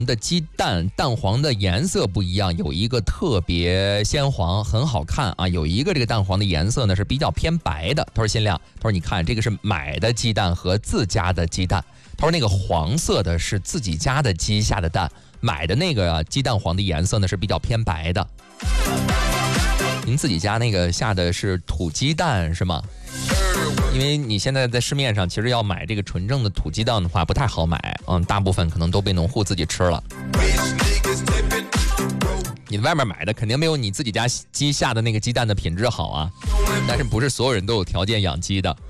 的鸡蛋蛋黄的颜色不一样，有一个特别鲜黄，很好看啊。有一个这个蛋黄的颜色呢是比较偏白的。他说新亮，他说你看这个是买的鸡蛋和自家的鸡蛋。他说那个黄色的是自己家的鸡下的蛋，买的那个鸡蛋黄的颜色呢是比较偏白的。您自己家那个下的是土鸡蛋是吗？因为你现在在市面上其实要买这个纯正的土鸡蛋的话不太好买，大部分可能都被农户自己吃了。你外面买的肯定没有你自己家鸡下的那个鸡蛋的品质好啊，但是不是所有人都有条件养鸡的。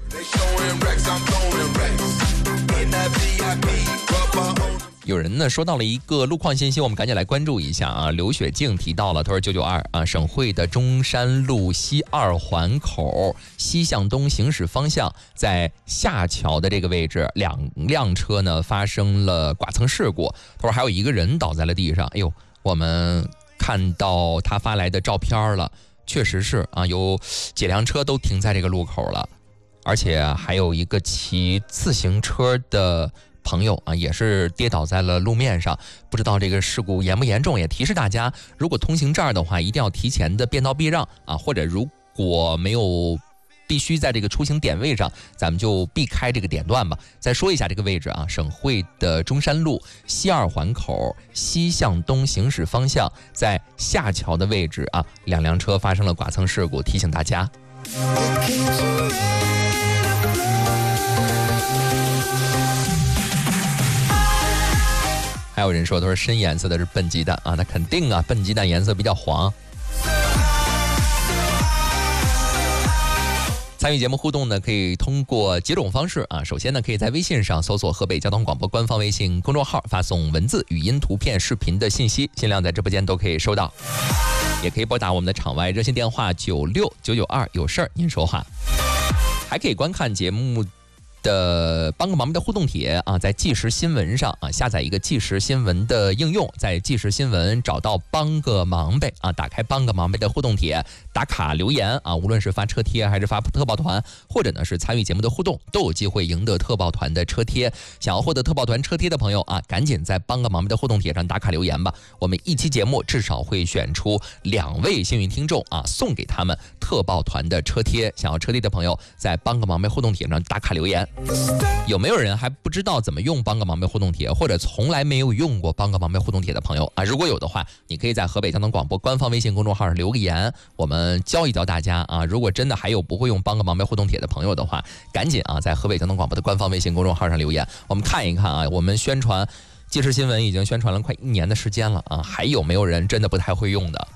有人呢说到了一个路况信息，我们赶紧来关注一下啊。刘雪静提到了，他说992啊，省会的中山路西2环口西向东行驶方向，在下桥的这个位置，2辆车呢发生了剐蹭事故。他说还有一个人倒在了地上。哎呦，我们看到他发来的照片了，确实是啊，有几辆车都停在这个路口了，而且还有一个骑自行车的朋友啊，也是跌倒在了路面上，不知道这个事故严不严重。也提示大家，如果通行这儿的话，一定要提前的变道避让啊，或者如果没有必须在这个出行点位上，咱们就避开这个点段吧。再说一下这个位置啊，省会的中山路西2环口西向东行驶方向，在下桥的位置啊，2辆车发生了剐蹭事故，提醒大家。还有人说，他说深颜色的是笨鸡蛋啊，那肯定啊，笨鸡蛋颜色比较黄。参与节目互动呢，可以通过几种方式啊。首先呢，可以在微信上搜索河北交通广播官方微信公众号，发送文字、语音、图片、视频的信息，尽量在直播间都可以收到。也可以拨打我们的场外热线电话96992，有事儿您说话。还可以观看节目的帮个忙的互动帖啊，在即时新闻上啊，下载一个即时新闻的应用，在即时新闻找到帮个忙呗啊，打开帮个忙呗的互动帖，打卡留言啊，无论是发车贴还是发特报团，或者呢是参与节目的互动，都有机会赢得特报团的车贴。想要获得特报团车贴的朋友啊，赶紧在帮个忙呗的互动帖上打卡留言吧。我们一期节目至少会选出2位幸运听众啊，送给他们特报团的车贴。想要车贴的朋友，在帮个忙呗互动帖上打卡留言。有没有人还不知道怎么用帮个忙呗互动帖，或者从来没有用过帮个忙呗互动帖的朋友啊？如果有的话，你可以在河北交通广播官方微信公众号上留个言，我们教一教大家啊。如果真的还有不会用帮个忙呗互动帖的朋友的话，赶紧啊在河北交通广播的官方微信公众号上留言，我们看一看啊。我们宣传即时新闻已经宣传了快1年的时间了啊，还有没有人真的不太会用的？